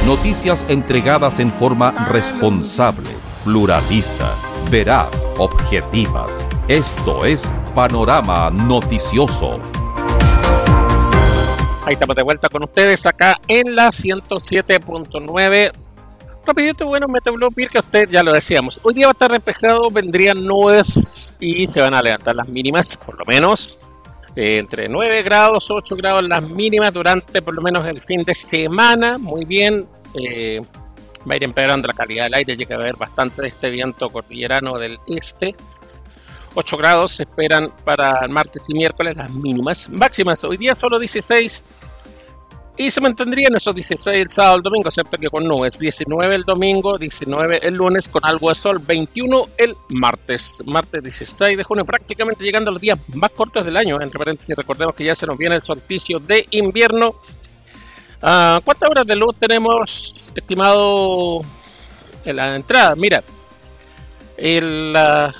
Noticias entregadas en forma responsable, pluralista, veraz, objetivas. Esto es Panorama Noticioso. Ahí estamos de vuelta con ustedes acá en la 107.9. Rapidito, bueno, Meteorología Pirque, usted ya lo decíamos. Hoy día va a estar despejado, vendrían nubes y se van a levantar las mínimas, por lo menos entre 9 grados, 8 grados las mínimas durante por lo menos el fin de semana. Muy bien, va a ir empeorando la calidad del aire, llega a haber bastante de este viento cordillerano del este. 8 grados se esperan para el martes y miércoles las mínimas. Máximas hoy día solo 16 y se mantendrían esos 16 el sábado, el domingo, excepto que con nubes. 19 el domingo, 19 el lunes con algo de sol, 21 el martes. Martes 16 de junio, prácticamente llegando a los días más cortos del año. Entre paréntesis, recordemos que ya se nos viene el solsticio de invierno. ¿Cuántas horas de luz tenemos, estimado, en la entrada? Mira, el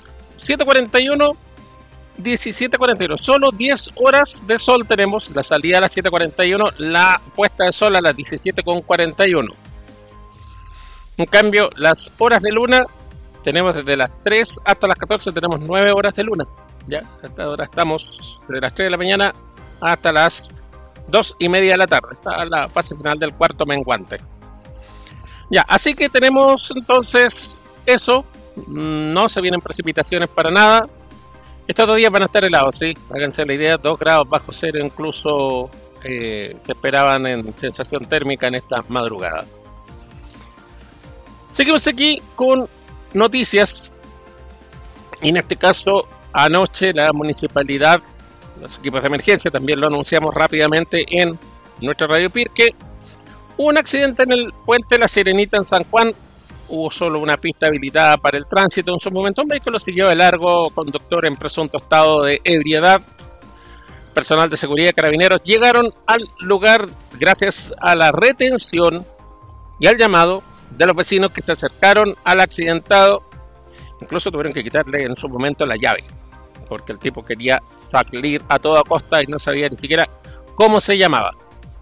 7:41, 17:41, solo 10 horas de sol tenemos, la salida a las 7:41, la puesta de sol a las 17:41. En cambio, las horas de luna tenemos desde las 3 hasta las 14, tenemos 9 horas de luna. Ya, hasta ahora estamos desde las 3 de la mañana hasta las 2:30 de la tarde. Está la fase final del cuarto menguante. Ya, así que tenemos entonces eso. No se vienen precipitaciones para nada. Estos 2 días van a estar helados, sí. Háganse la idea, 2 grados bajo cero incluso se esperaban en sensación térmica en esta madrugada. Seguimos aquí con noticias. Y en este caso, anoche la municipalidad, los equipos de emergencia, también lo anunciamos rápidamente en nuestra Radio Pirque. Hubo un accidente en el puente La Sirenita en San Juan. Hubo solo una pista habilitada para el tránsito. En su momento un vehículo siguió de largo, conductor en presunto estado de ebriedad. Personal de seguridad y carabineros llegaron al lugar gracias a la retención y al llamado de los vecinos que se acercaron al accidentado. Incluso tuvieron que quitarle en su momento la llave, porque el tipo quería salir a toda costa y no sabía ni siquiera cómo se llamaba.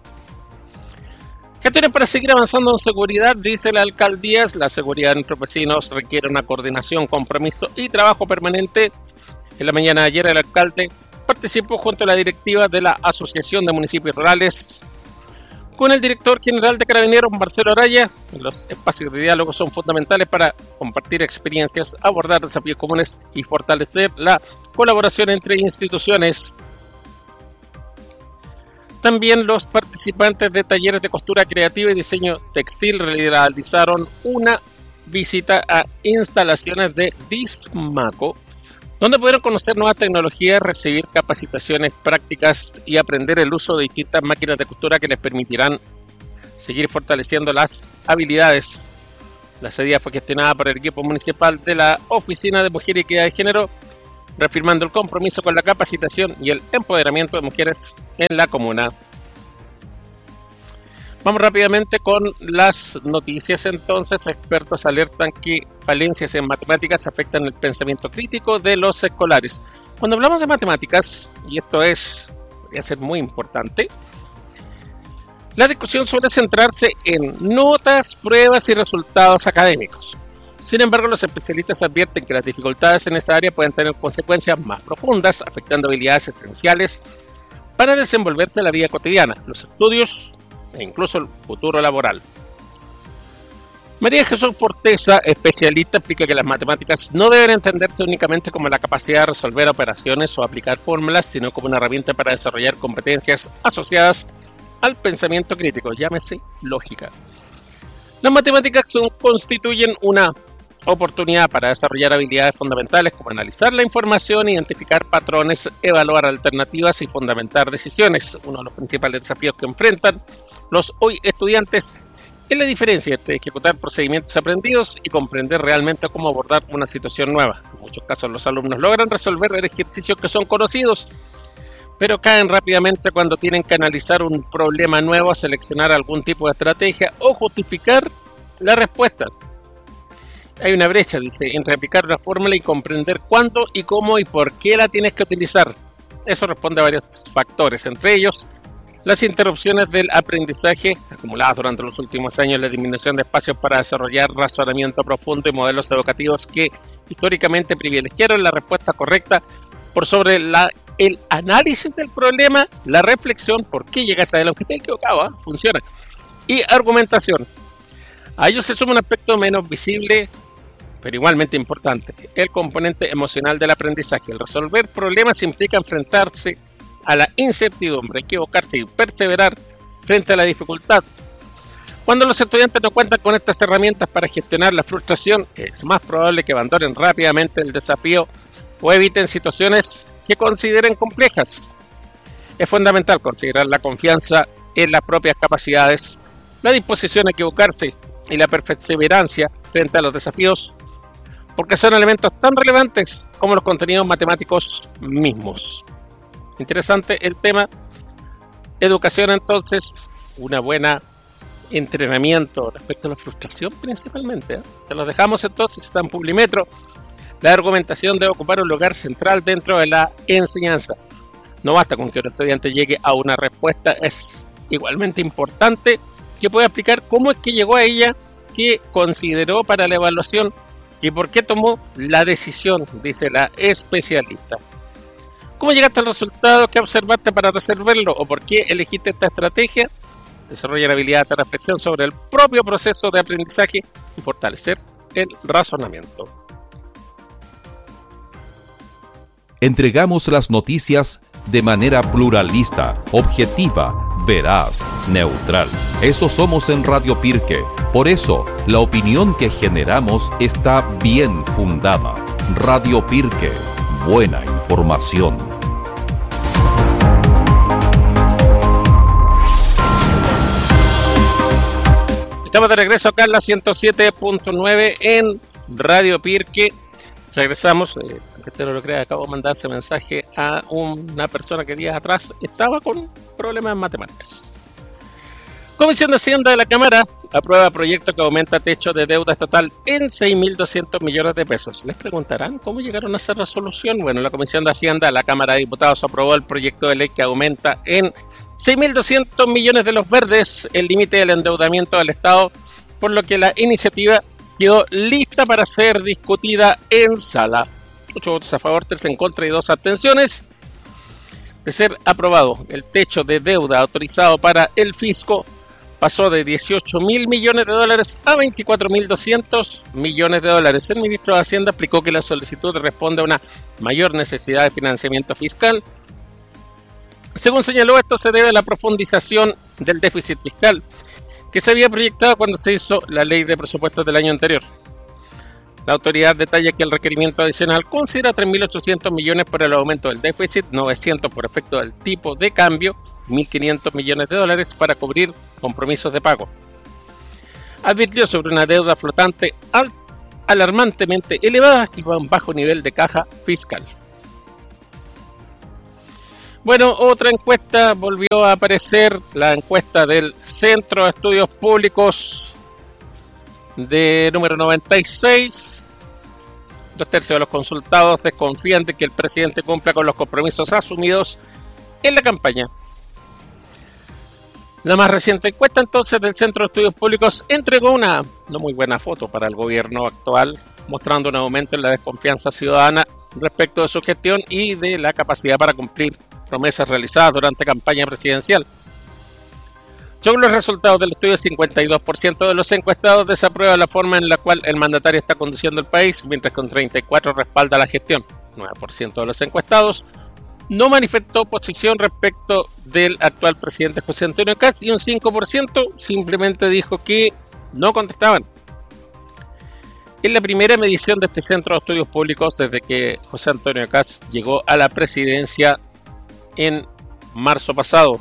¿Qué tienen para seguir avanzando en seguridad? Dice la alcaldía. La seguridad de nuestros vecinos requiere una coordinación, compromiso y trabajo permanente. En la mañana de ayer el alcalde participó junto a la directiva de la Asociación de Municipios Rurales con el director general de Carabineros, Marcelo Araya. Los espacios de diálogo son fundamentales para compartir experiencias, abordar desafíos comunes y fortalecer la colaboración entre instituciones. También los participantes de talleres de costura creativa y diseño textil realizaron una visita a instalaciones de Dismaco, donde pudieron conocer nuevas tecnologías, recibir capacitaciones prácticas y aprender el uso de distintas máquinas de costura que les permitirán seguir fortaleciendo las habilidades. La salida fue gestionada por el equipo municipal de la Oficina de Mujer y Equidad de Género, reafirmando el compromiso con la capacitación y el empoderamiento de mujeres en la comuna. Vamos rápidamente con las noticias entonces. Expertos alertan que falencias en matemáticas afectan el pensamiento crítico de los escolares. Cuando hablamos de matemáticas, y esto debería ser muy importante, la discusión suele centrarse en notas, pruebas y resultados académicos. Sin embargo, los especialistas advierten que las dificultades en esta área pueden tener consecuencias más profundas, afectando habilidades esenciales para desenvolverse en la vida cotidiana, los estudios e incluso el futuro laboral. María Jesús Forteza, especialista, explica que las matemáticas no deben entenderse únicamente como la capacidad de resolver operaciones o aplicar fórmulas, sino como una herramienta para desarrollar competencias asociadas al pensamiento crítico, llámese lógica. Las matemáticas constituyen una oportunidad para desarrollar habilidades fundamentales como analizar la información, identificar patrones, evaluar alternativas y fundamentar decisiones. Uno de los principales desafíos que enfrentan los hoy estudiantes es la diferencia entre ejecutar procedimientos aprendidos y comprender realmente cómo abordar una situación nueva. En muchos casos los alumnos logran resolver ejercicios que son conocidos, pero caen rápidamente cuando tienen que analizar un problema nuevo, seleccionar algún tipo de estrategia o justificar la respuesta. Hay una brecha, dice, entre aplicar una fórmula y comprender cuándo y cómo y por qué la tienes que utilizar. Eso responde a varios factores, entre ellos Las interrupciones del aprendizaje acumuladas durante los últimos años, la disminución de espacios para desarrollar razonamiento profundo y modelos educativos que históricamente privilegiaron la respuesta correcta por sobre el análisis del problema, la reflexión, por qué llegaste a él, aunque esté equivocado, funciona, y argumentación. A ello se suma un aspecto menos visible, pero igualmente importante, el componente emocional del aprendizaje. El resolver problemas implica enfrentarse a la incertidumbre, equivocarse y perseverar frente a la dificultad. Cuando los estudiantes no cuentan con estas herramientas para gestionar la frustración, es más probable que abandonen rápidamente el desafío o eviten situaciones que consideren complejas. Es fundamental considerar la confianza en las propias capacidades, la disposición a equivocarse y la perseverancia frente a los desafíos, porque son elementos tan relevantes como los contenidos matemáticos mismos. Interesante el tema. Educación, entonces, una buena entrenamiento respecto a la frustración principalmente. Se los dejamos entonces, está en Publimetro. La argumentación debe ocupar un lugar central dentro de la enseñanza. No basta con que un estudiante llegue a una respuesta, es igualmente importante que pueda explicar cómo es que llegó a ella, qué consideró para la evaluación y por qué tomó la decisión, dice la especialista. ¿Cómo llegaste al resultado? ¿Qué observaste para resolverlo? ¿O por qué elegiste esta estrategia? Desarrollar habilidades de reflexión sobre el propio proceso de aprendizaje y fortalecer el razonamiento. Entregamos las noticias de manera pluralista, objetiva, veraz, neutral. Eso somos en Radio Pirque. Por eso, la opinión que generamos está bien fundada. Radio Pirque. Buena información. Estamos de regreso acá en la 107.9 en Radio Pirque. Regresamos, aunque usted no lo crea, acabo de mandar ese mensaje a una persona que días atrás estaba con problemas en matemáticas. Comisión de Hacienda de la Cámara aprueba proyecto que aumenta techo de deuda estatal en 6.200 millones de pesos. Les preguntarán cómo llegaron a esa resolución. Bueno, la Comisión de Hacienda de la Cámara de Diputados aprobó el proyecto de ley que aumenta en 6.200 millones de los verdes el límite del endeudamiento del Estado, por lo que la iniciativa quedó lista para ser discutida en sala. 8 votos a favor, 3 en contra y 2 abstenciones. De ser aprobado, el techo de deuda autorizado para el fisco pasó de 18.000 millones de dólares a 24.200 millones de dólares. El ministro de Hacienda explicó que la solicitud responde a una mayor necesidad de financiamiento fiscal. Según señaló, esto se debe a la profundización del déficit fiscal que se había proyectado cuando se hizo la ley de presupuestos del año anterior. La autoridad detalla que el requerimiento adicional considera 3.800 millones por el aumento del déficit, 900 por efecto del tipo de cambio, 1.500 millones de dólares para cubrir compromisos de pago. Advirtió sobre una deuda flotante alarmantemente elevada y un bajo nivel de caja fiscal. Bueno, otra encuesta volvió a aparecer, la encuesta del Centro de Estudios Públicos de número 96. 2/3 de los consultados desconfían de que el presidente cumpla con los compromisos asumidos en la campaña. La más reciente encuesta entonces del Centro de Estudios Públicos entregó una no muy buena foto para el gobierno actual, mostrando un aumento en la desconfianza ciudadana respecto de su gestión y de la capacidad para cumplir promesas realizadas durante campaña presidencial. Según los resultados del estudio, el 52% de los encuestados desaprueba la forma en la cual el mandatario está conduciendo el país, mientras que un 34% respalda la gestión. 9% de los encuestados no manifestó posición respecto del actual presidente José Antonio Kast y un 5% simplemente dijo que no contestaban. Es la primera medición de este Centro de Estudios Públicos desde que José Antonio Kast llegó a la presidencia en marzo pasado.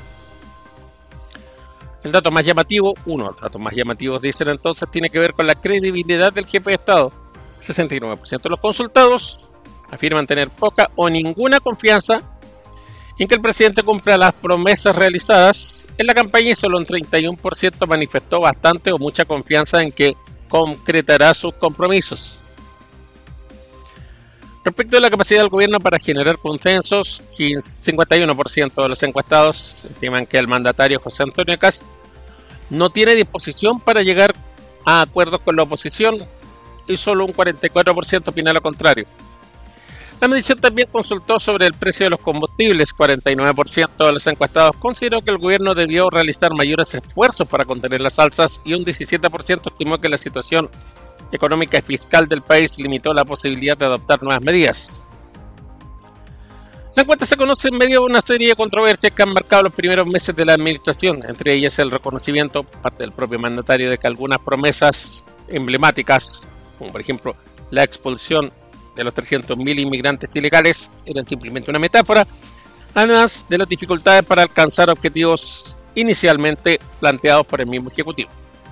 El dato más llamativo, uno de los datos más llamativos, dicen entonces, tiene que ver con la credibilidad del jefe de Estado. 69% de los consultados afirman tener poca o ninguna confianza en que el presidente cumpla las promesas realizadas en la campaña y solo un 31% manifestó bastante o mucha confianza en que concretará sus compromisos. Respecto a la capacidad del gobierno para generar consensos, 51% de los encuestados estiman que el mandatario José Antonio Kast no tiene disposición para llegar a acuerdos con la oposición y solo un 44% opina lo contrario. La medición también consultó sobre el precio de los combustibles. 49% de los encuestados consideró que el gobierno debió realizar mayores esfuerzos para contener las alzas y un 17% estimó que la situación económica y fiscal del país limitó la posibilidad de adoptar nuevas medidas. La encuesta se conoce en medio de una serie de controversias que han marcado los primeros meses de la administración, entre ellas el reconocimiento por parte del propio mandatario de que algunas promesas emblemáticas, como por ejemplo la expulsión de los 300.000 inmigrantes ilegales, eran simplemente una metáfora, además de las dificultades para alcanzar objetivos inicialmente planteados por el mismo Ejecutivo.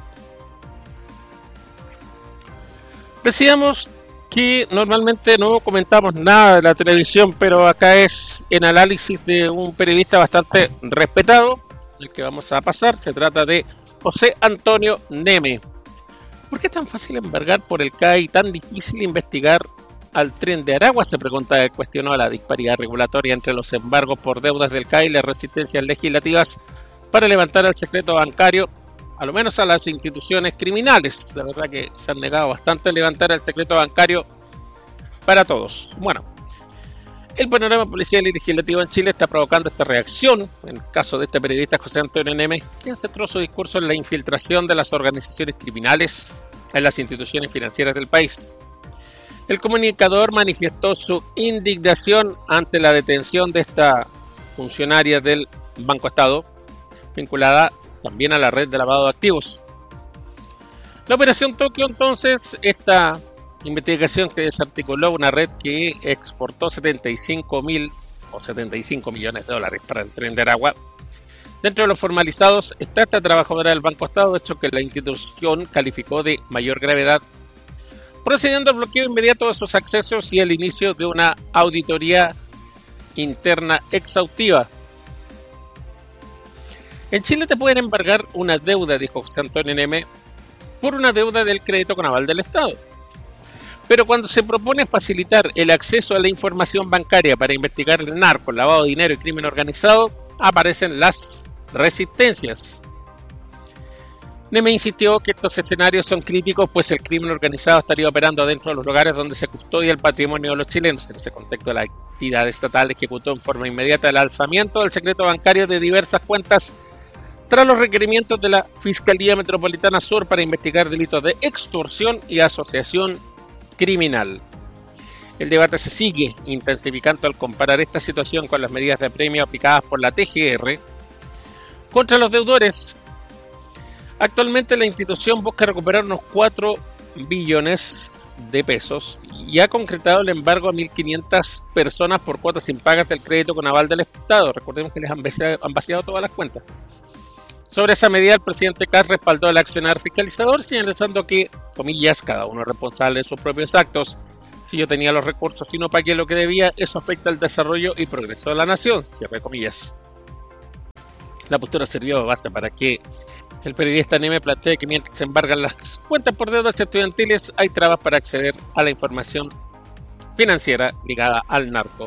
Decíamos que normalmente no comentamos nada de la televisión, pero acá es en análisis de un periodista bastante respetado, el que vamos a pasar. Se trata de José Antonio Neme. ¿Por qué es tan fácil embargar por el CAI y tan difícil investigar al Tren de Aragua? Se pregunta. Cuestionó la disparidad regulatoria entre los embargos por deudas del CAI y las resistencias legislativas para levantar el secreto bancario, a lo menos a las instituciones criminales. La verdad que se han negado bastante a levantar el secreto bancario para todos. Bueno, el panorama policial y legislativo en Chile está provocando esta reacción. En el caso de este periodista José Antonio Neme, quien centró su discurso en la infiltración de las organizaciones criminales en las instituciones financieras del país. El comunicador manifestó su indignación ante la detención de esta funcionaria del Banco Estado, vinculada también a la red de lavado de activos. La Operación Tokio, entonces, esta investigación que desarticuló una red que exportó 75 millones de dólares para el Tren de Aragua. Dentro de los formalizados está esta trabajadora del Banco Estado, hecho que la institución calificó de mayor gravedad, procediendo al bloqueo inmediato de sus accesos y el inicio de una auditoría interna exhaustiva. En Chile te pueden embargar una deuda, dijo José Antonio Neme, por una deuda del crédito con aval del Estado. Pero cuando se propone facilitar el acceso a la información bancaria para investigar el narco, el lavado de dinero y crimen organizado, aparecen las resistencias. Neme insistió que estos escenarios son críticos, pues el crimen organizado estaría operando dentro de los lugares donde se custodia el patrimonio de los chilenos. En ese contexto, la entidad estatal ejecutó en forma inmediata el alzamiento del secreto bancario de diversas cuentas tras los requerimientos de la Fiscalía Metropolitana Sur para investigar delitos de extorsión y asociación criminal. El debate se sigue intensificando al comparar esta situación con las medidas de premio aplicadas por la TGR contra los deudores. Actualmente la institución busca recuperar unos 4 billones de pesos y ha concretado el embargo a 1.500 personas por cuotas impagas del crédito con aval del Estado. Recordemos que les han vaciado todas las cuentas. Sobre esa medida, el presidente Kast respaldó al accionar fiscalizador, señalando que, comillas, cada uno es responsable de sus propios actos. Si yo tenía los recursos y no pagué lo que debía, eso afecta al desarrollo y progreso de la nación, cierre comillas. La postura sirvió de base para que el periodista Neme plantee que mientras se embargan las cuentas por deudas estudiantiles, hay trabas para acceder a la información financiera ligada al narco.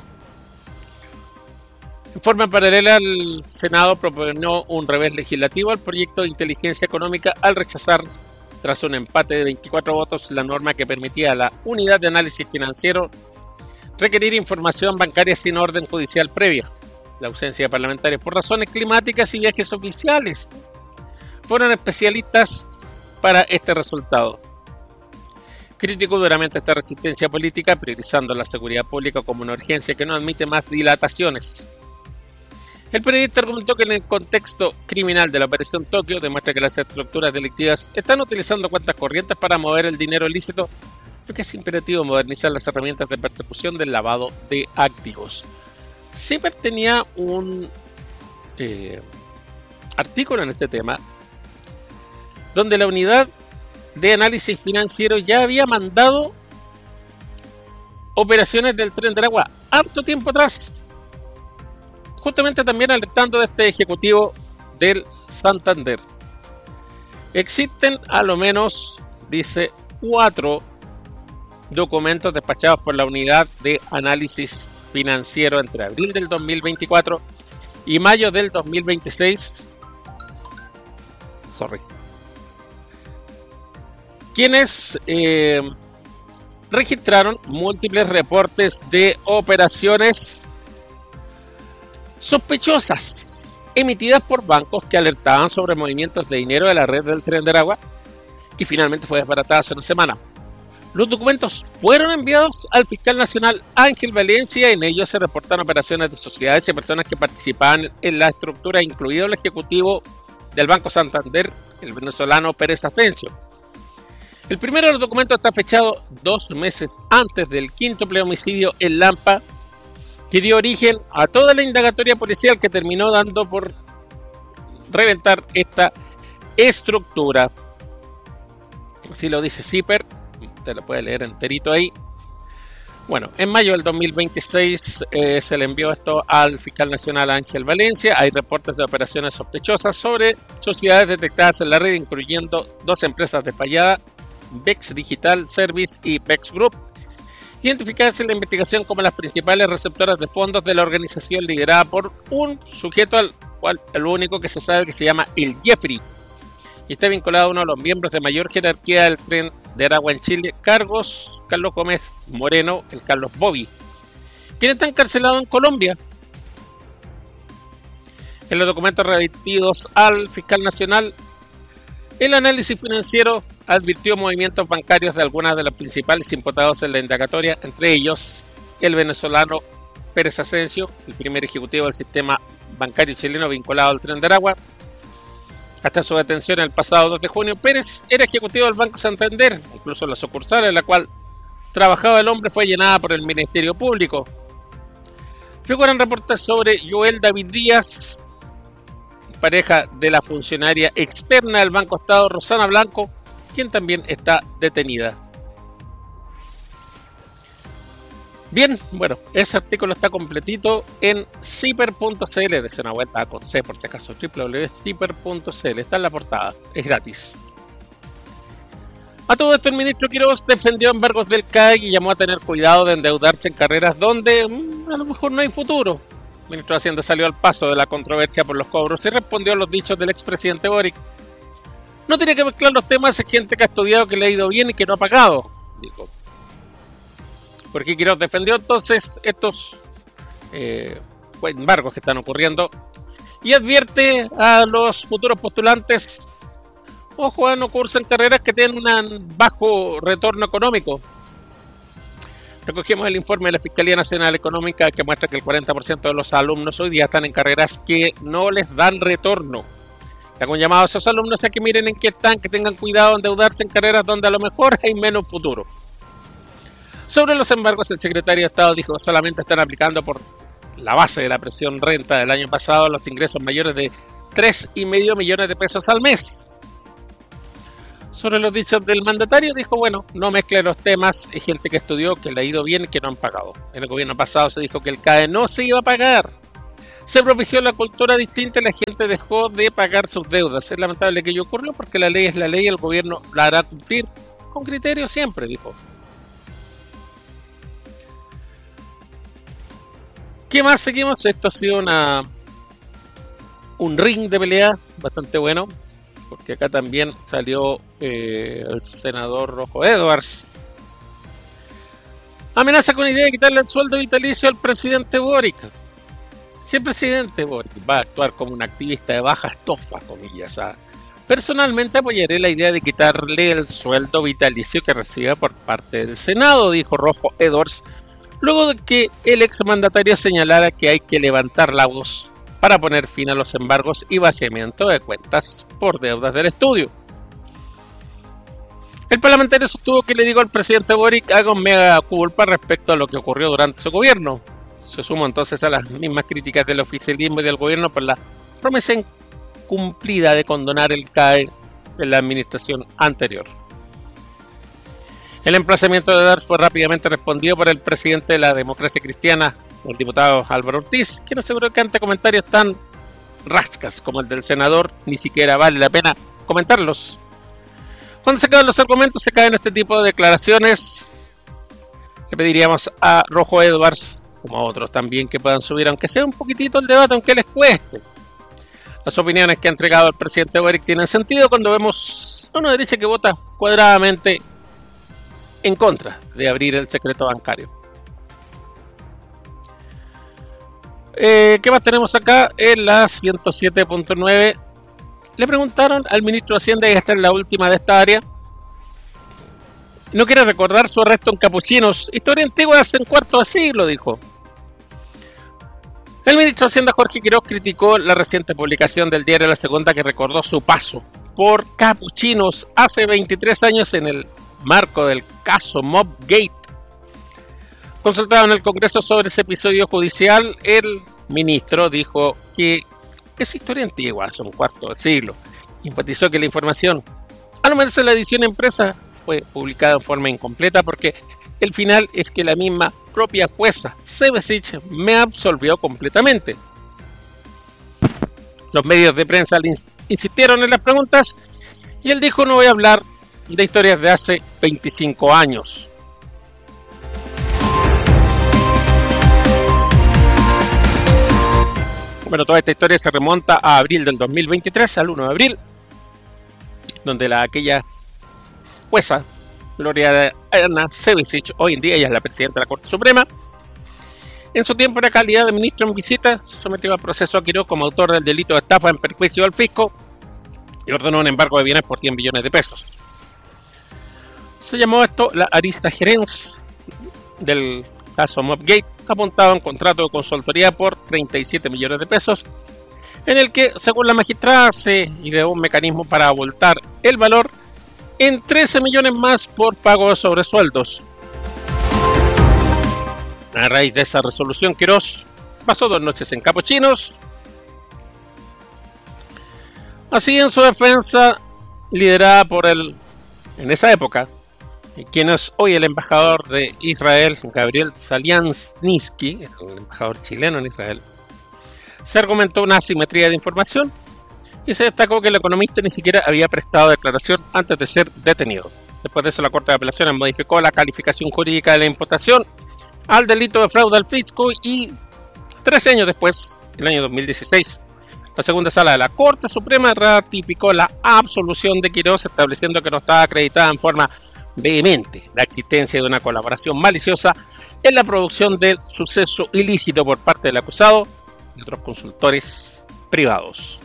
En forma paralela, el Senado proponió un revés legislativo al proyecto de inteligencia económica al rechazar, tras un empate de 24 votos, la norma que permitía a la unidad de análisis financiero requerir información bancaria sin orden judicial previa. La ausencia de parlamentarios por razones climáticas y viajes oficiales fueron especialistas para este resultado. Criticó duramente esta resistencia política, priorizando la seguridad pública como una urgencia que no admite más dilataciones. El periodista argumentó que en el contexto criminal de la Operación Tokio demuestra que las estructuras delictivas están utilizando cuentas corrientes para mover el dinero ilícito, lo que es imperativo modernizar las herramientas de persecución del lavado de activos. CIPER tenía un artículo en este tema, donde la unidad de análisis financiero ya había mandado operaciones del Tren de Aragua harto tiempo atrás, justamente también alertando de este ejecutivo del Santander. Existen a lo menos, dice, 4 documentos despachados por la Unidad de Análisis Financiero entre abril del 2024 y mayo del 2026. Quienes registraron múltiples reportes de operaciones sospechosas emitidas por bancos que alertaban sobre movimientos de dinero de la red del Tren de Aragua, que finalmente fue desbaratada hace una semana. Los documentos fueron enviados al fiscal nacional Ángel Valencia y en ellos se reportan operaciones de sociedades y personas que participaban en la estructura, incluido el ejecutivo del Banco Santander, el venezolano Pérez Asensio. El primero de los documentos está fechado 2 meses antes del quíntuple homicidio en Lampa, que dio origen a toda la indagatoria policial que terminó dando por reventar esta estructura. Así lo dice CIPER, usted lo puede leer enterito ahí. Bueno, en mayo del 2026 se le envió esto al fiscal nacional Ángel Valencia. Hay reportes de operaciones sospechosas sobre sociedades detectadas en la red, incluyendo 2 empresas de Payada, Bex Digital Service y Bex Group, identificadas en la investigación como las principales receptoras de fondos de la organización liderada por un sujeto al cual el único que se sabe que se llama el Jeffrey, y está vinculado a uno de los miembros de mayor jerarquía del Tren de Aragua en Chile, Carlos Gómez Moreno, el Carlos Bobby, quien está encarcelado en Colombia. En los documentos remitidos al fiscal nacional, el análisis financiero advirtió movimientos bancarios de algunas de los principales imputados en la indagatoria, entre ellos el venezolano Pérez Asensio, el primer ejecutivo del sistema bancario chileno vinculado al Tren de Aragua. Hasta su detención el pasado 2 de junio, Pérez era ejecutivo del Banco Santander, incluso la sucursal en la cual trabajaba el hombre fue llenada por el Ministerio Público. Figuran reportes sobre Joel David Díaz, pareja de la funcionaria externa del Banco Estado Rosana Blanco, quien también está detenida. Bien, bueno, ese artículo está completito en ciper.cl, de una vuelta con C por si acaso, www.ciper.cl, está en la portada, es gratis. A todo esto el ministro Quiroz defendió embargos del CAE y llamó a tener cuidado de endeudarse en carreras donde a lo mejor no hay futuro. El ministro de Hacienda salió al paso de la controversia por los cobros y respondió a los dichos del expresidente Boric. No tiene que mezclar los temas, es gente que ha estudiado, que le ha ido bien y que no ha pagado, dijo. Porque Quiroz defendió entonces estos embargos que están ocurriendo y advierte a los futuros postulantes: ojo, no cursen carreras que tienen un bajo retorno económico. Recogimos el informe de la Fiscalía Nacional Económica que muestra que el 40% de los alumnos hoy día están en carreras que no les dan retorno. Le hago un llamado a esos alumnos a que miren en qué están, que tengan cuidado de endeudarse en carreras donde a lo mejor hay menos futuro. Sobre los embargos, el secretario de Estado dijo que solamente están aplicando por la base de la presión renta del año pasado los ingresos mayores de 3,5 millones de pesos al mes. Sobre los dichos del mandatario, dijo, bueno, no mezcle los temas, hay gente que estudió, que le ha ido bien y que no han pagado. En el gobierno pasado se dijo que el CAE no se iba a pagar. Se propició la cultura distinta y la gente dejó de pagar sus deudas. Es lamentable que ello ocurrió porque la ley es la ley y el gobierno la hará cumplir con criterio siempre, dijo. ¿Qué más seguimos? Esto ha sido un ring de pelea bastante bueno, porque acá también salió el senador Rojo Edwards. Amenaza con idea de quitarle el sueldo vitalicio al presidente Boric. Si el presidente Boric va a actuar como un activista de baja estofa, comillas, personalmente apoyaré la idea de quitarle el sueldo vitalicio que recibe por parte del Senado, dijo Rojo Edwards, luego de que el exmandatario señalara que hay que levantar la voz para poner fin a los embargos y vaciamiento de cuentas por deudas del estudio. El parlamentario sostuvo que le dijo al presidente Boric haga un mea culpa respecto a lo que ocurrió durante su gobierno. Se suma entonces a las mismas críticas del oficialismo y del gobierno por la promesa incumplida de condonar el CAE en la administración anterior. El emplazamiento de Dar fue rápidamente respondido por el presidente de la Democracia Cristiana, el diputado Álvaro Ortiz, quien aseguró que ante comentarios tan rascas como el del senador, ni siquiera vale la pena comentarlos. Cuando se acaban los argumentos, se caen este tipo de declaraciones Le pediríamos a Rojo Edwards, como a otros también, que puedan subir, aunque sea un poquitito el debate, aunque les cueste. Las opiniones que ha entregado el presidente Boric tienen sentido cuando vemos a una derecha que vota cuadradamente en contra de abrir el secreto bancario. ¿Qué más tenemos acá? En la 107.9 le preguntaron al ministro de Hacienda, y esta es la última de esta área, no quiere recordar su arresto en Capuchinos, historia antigua hace un cuarto de siglo, dijo. El ministro de Hacienda Jorge Quiroz criticó la reciente publicación del diario La Segunda que recordó su paso por Capuchinos hace 23 años en el marco del caso Mobgate. Consultado en el Congreso sobre ese episodio judicial, el ministro dijo que es historia antigua, hace un cuarto de siglo. Enfatizó que la información, a lo menos en la edición impresa, fue publicada en forma incompleta porque el final es que la misma propia jueza Sebesic me absolvió completamente. Los medios de prensa le insistieron en las preguntas y él dijo: no voy a hablar de historias de hace 25 años. Bueno, toda esta historia se remonta a abril del 2023, al 1 de abril, donde aquella jueza, Gloria Ana Sebesic, hoy en día ella es la presidenta de la Corte Suprema, en su tiempo era calidad de ministro en visita, se sometió a proceso a Quiroz como autor del delito de estafa en perjuicio al fisco y ordenó un embargo de bienes por 100 millones de pesos. Se llamó esto la arista gerens del caso Mobgate, apuntaba a un contrato de consultoría por 37 millones de pesos, en el que, según la magistrada, se ideó un mecanismo para abultar el valor en 13 millones más por pago de sobresueldos. A raíz de esa resolución, Quiroz pasó 2 noches en Capuchinos. Así, en su defensa, liderada por en esa época, quien es hoy el embajador de Israel, Gabriel Saliansky, el embajador chileno en Israel, se argumentó una asimetría de información y se destacó que el economista ni siquiera había prestado declaración antes de ser detenido. Después de eso, la Corte de Apelaciones modificó la calificación jurídica de la imputación al delito de fraude al fisco y 13 años después, en el año 2016, la segunda sala de la Corte Suprema ratificó la absolución de Quiroz, estableciendo que no estaba acreditada en forma vehemente la existencia de una colaboración maliciosa en la producción del suceso ilícito por parte del acusado y otros consultores privados.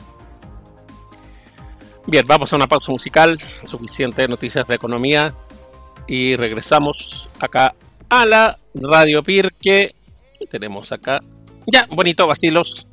Bien, vamos a una pausa musical, suficiente noticias de economía y regresamos acá a la Radio Pirque. ¿Qué tenemos acá? Ya, bonito, vacilos.